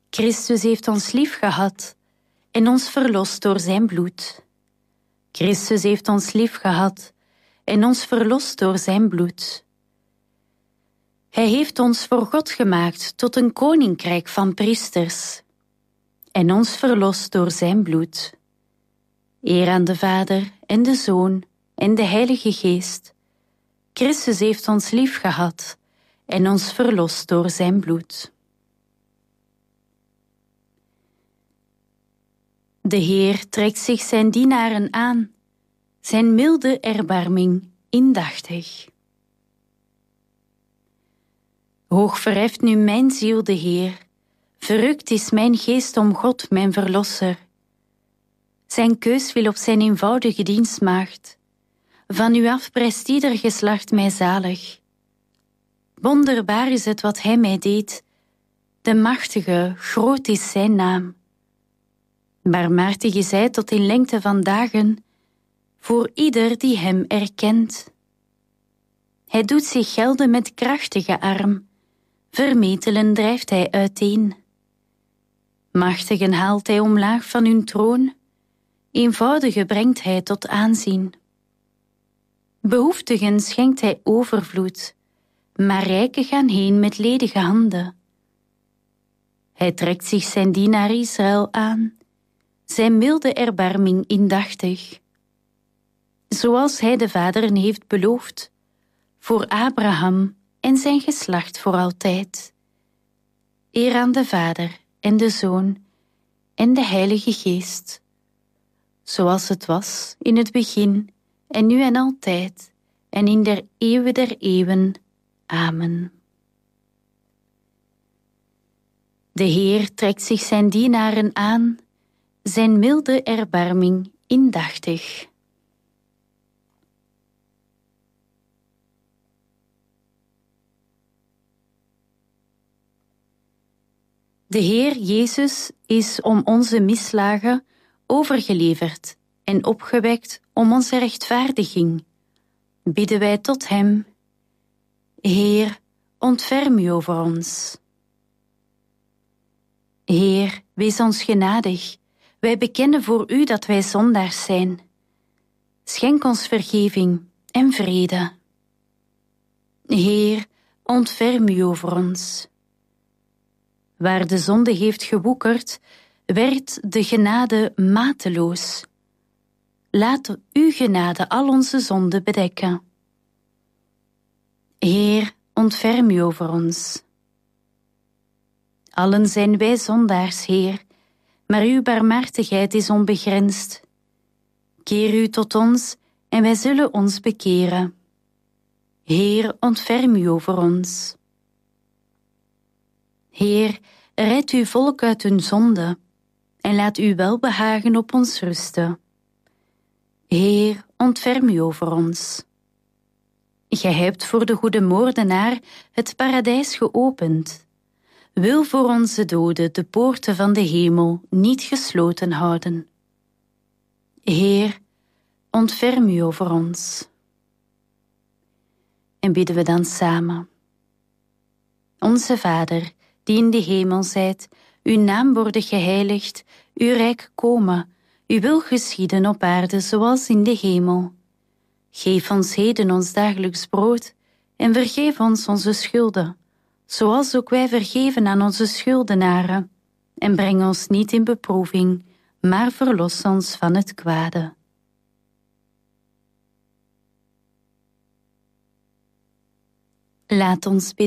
Christus heeft ons liefgehad en ons verlost door zijn bloed. Christus heeft ons liefgehad en ons verlost door zijn bloed. Hij heeft ons voor God gemaakt tot een koninkrijk van priesters en ons verlost door zijn bloed. Eer aan de Vader en de Zoon en de Heilige Geest. Christus heeft ons liefgehad en ons verlost door zijn bloed. De Heer trekt zich zijn dienaren aan, zijn milde erbarming indachtig. Hoog verheft nu mijn ziel de Heer, verrukt is mijn geest om God, mijn verlosser. Zijn keus wil op zijn eenvoudige dienstmaagd. Van u af prijst ieder geslacht mij zalig. Wonderbaar is het wat hij mij deed, de machtige, groot is zijn naam. Barmhartig is hij tot in lengte van dagen, voor ieder die hem erkent. Hij doet zich gelden met krachtige arm, vermetelen drijft hij uiteen. Machtigen haalt hij omlaag van hun troon, eenvoudige brengt hij tot aanzien. Behoeftigen schenkt hij overvloed, maar rijken gaan heen met ledige handen. Hij trekt zich zijn dienaar Israël aan, zijn milde erbarming indachtig. Zoals hij de vaderen heeft beloofd, voor Abraham en zijn geslacht voor altijd. Eer aan de Vader en de Zoon en de Heilige Geest, zoals het was in het begin en nu en altijd en in der eeuwen der eeuwen. Amen. De Heer trekt zich zijn dienaren aan, zijn milde erbarming indachtig. De Heer Jezus is om onze misslagen overgeleverd en opgewekt om onze rechtvaardiging. Bidden wij tot hem. Heer, ontferm u over ons. Heer, wees ons genadig. Wij bekennen voor u dat wij zondaars zijn. Schenk ons vergeving en vrede. Heer, ontferm u over ons. Waar de zonde heeft gewoekerd, werd de genade mateloos. Laat uw genade al onze zonden bedekken. Heer, ontferm u over ons. Allen zijn wij zondaars, Heer, maar uw barmhartigheid is onbegrensd. Keer u tot ons en wij zullen ons bekeren. Heer, ontferm u over ons. Heer, red uw volk uit hun zonde en laat uw welbehagen op ons rusten. Heer, ontferm u over ons. Gij hebt voor de goede moordenaar het paradijs geopend. Wil voor onze doden de poorten van de hemel niet gesloten houden. Heer, ontferm u over ons. En bidden we dan samen. Onze Vader, die in de hemel zijt, uw naam worden geheiligd, uw rijk komen, uw wil geschieden op aarde zoals in de hemel. Geef ons heden ons dagelijks brood en vergeef ons onze schulden, zoals ook wij vergeven aan onze schuldenaren. En breng ons niet in beproeving, maar verlos ons van het kwade. Laat ons bidden.